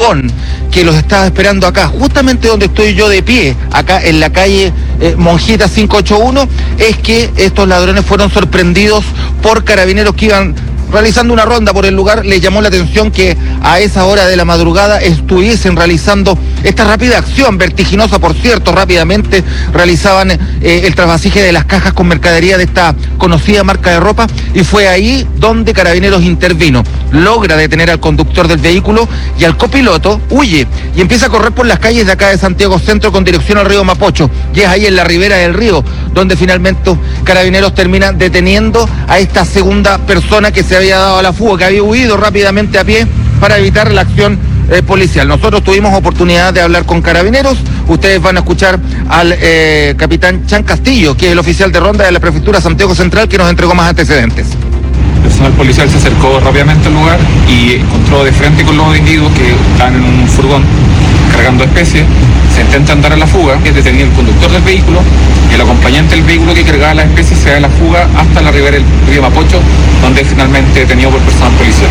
furgón que los estaba esperando acá, justamente donde estoy yo de pie, acá en la calle Monjitas 581, es que estos ladrones fueron sorprendidos por carabineros que iban realizando una ronda por el lugar. Les llamó la atención que a esa hora de la madrugada estuviesen realizando esta rápida acción, vertiginosa por cierto. Rápidamente realizaban el trasvasije de las cajas con mercadería de esta conocida marca de ropa, y fue ahí donde Carabineros intervino. Logra detener al conductor del vehículo y al copiloto huye y empieza a correr por las calles de acá de Santiago Centro con dirección al río Mapocho, y es ahí en la ribera del río donde finalmente Carabineros termina deteniendo a esta segunda persona que se había dado a la fuga, que había huido rápidamente a pie para evitar la acción policial. Nosotros tuvimos oportunidad de hablar con Carabineros. Ustedes van a escuchar al capitán Chan Castillo, que es el oficial de ronda de la Prefectura Santiago Central, que nos entregó más antecedentes. El personal policial se acercó rápidamente al lugar y encontró de frente con los individuos que estaban en un furgón cargando especies. Se intenta andar a la fuga, es detenido el conductor del vehículo, y el acompañante del vehículo que cargaba las especies se da a la fuga hasta la ribera del río Mapocho, donde es finalmente detenido por personal policial.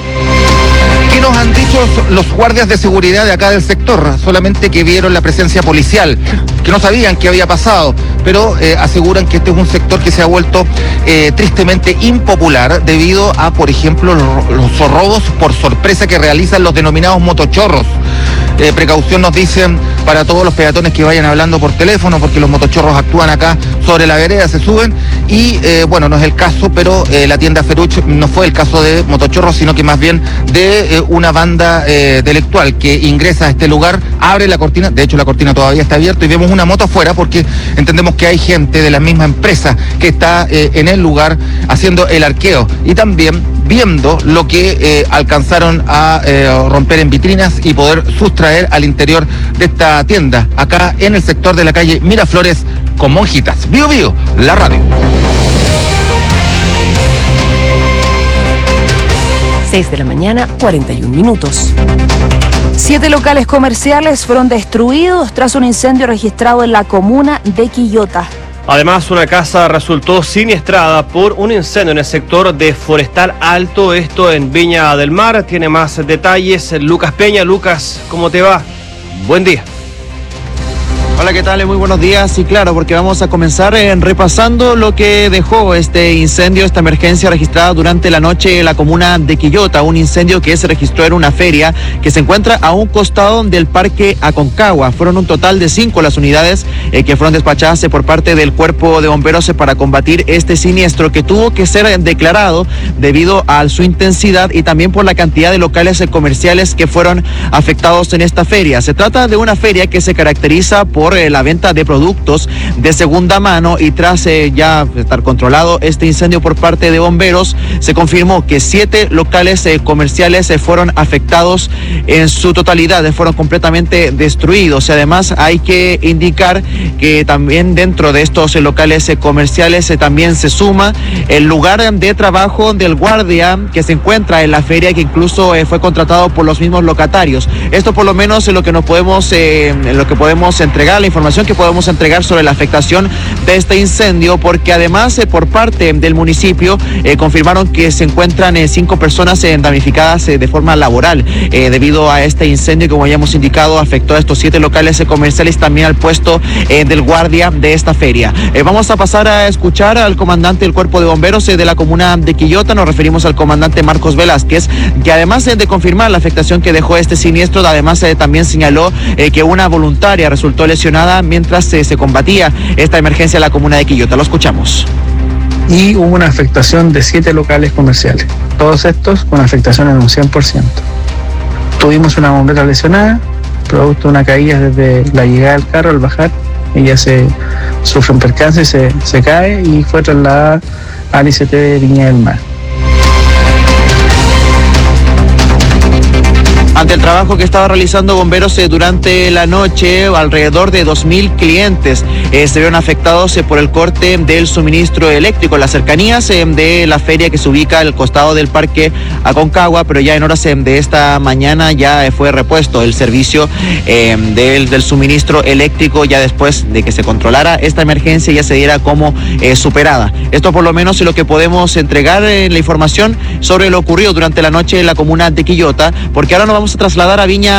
¿Qué nos han dicho los guardias de seguridad de acá del sector? Solamente que vieron la presencia policial, que no sabían qué había pasado, pero aseguran que este es un sector que se ha vuelto tristemente impopular debido a, por ejemplo, los robos por sorpresa que realizan los denominados motochorros. Precaución, nos dicen, para todos los peatones que vayan hablando por teléfono, porque los motochorros actúan acá sobre la vereda, se suben y bueno, no es el caso, pero la tienda Feruch no fue el caso de motochorros, sino que más bien de una banda delictual que ingresa a este lugar, abre la cortina, de hecho la cortina todavía está abierta, y vemos una moto afuera porque entendemos que hay gente de la misma empresa que está en el lugar haciendo el arqueo y también viendo lo que alcanzaron a romper en vitrinas y poder sustraer al interior de esta tienda, acá en el sector de la calle Miraflores con Monjitas. Bio Bio, la radio. 6 de la mañana, 41 minutos. 7 locales comerciales fueron destruidos tras un incendio registrado en la comuna de Quillota. Además, una casa resultó siniestrada por un incendio en el sector de Forestal Alto, esto en Viña del Mar. Tiene más detalles Lucas Peña. Lucas, ¿cómo te va? Buen día. Hola, ¿qué tal? Muy buenos días. Y claro, porque vamos a comenzar repasando lo que dejó este incendio, esta emergencia registrada durante la noche en la comuna de Quillota. Un incendio que se registró en una feria que se encuentra a un costado del Parque Aconcagua. Fueron un total de 5 las unidades que fueron despachadas por parte del Cuerpo de Bomberos para combatir este siniestro, que tuvo que ser declarado debido a su intensidad y también por la cantidad de locales comerciales que fueron afectados en esta feria. Se trata de una feria que se caracteriza por la venta de productos de segunda mano, y tras ya estar controlado este incendio por parte de bomberos, se confirmó que 7 locales comerciales fueron afectados en su totalidad, fueron completamente destruidos. Y además hay que indicar que también dentro de estos locales comerciales también se suma el lugar de trabajo del guardia que se encuentra en la feria, que incluso fue contratado por los mismos locatarios. Esto por lo menos es lo que nos podemos entregar, la información que podemos entregar sobre la afectación de este incendio, porque además por parte del municipio confirmaron que se encuentran 5 personas damnificadas de forma laboral debido a este incendio que, como ya hemos indicado, afectó a estos 7 locales comerciales, también al puesto del guardia de esta feria. Vamos a pasar a escuchar al comandante del Cuerpo de Bomberos de la comuna de Quillota. Nos referimos al comandante Marcos Velázquez, que además de confirmar la afectación que dejó este siniestro, además también señaló que una voluntaria resultó lesionada mientras se combatía esta emergencia en la comuna de Quillota. Lo escuchamos. Y hubo una afectación de 7 locales comerciales, todos estos con afectación en un 100%. Tuvimos una bombera lesionada, producto de una caída desde la llegada del carro. Al bajar, ella sufre un percance, se cae y fue trasladada al ICT de Viña del Mar. Ante el trabajo que estaba realizando bomberos durante la noche, alrededor de 2.000 clientes se vieron afectados por el corte del suministro eléctrico en las cercanías de la feria que se ubica al costado del Parque Aconcagua, pero ya en horas de esta mañana ya fue repuesto el servicio del suministro eléctrico, ya después de que se controlara esta emergencia, ya se diera como superada. Esto por lo menos es lo que podemos entregar la información sobre lo ocurrido durante la noche en la comuna de Quillota, porque ahora nos vamos a trasladar a Viña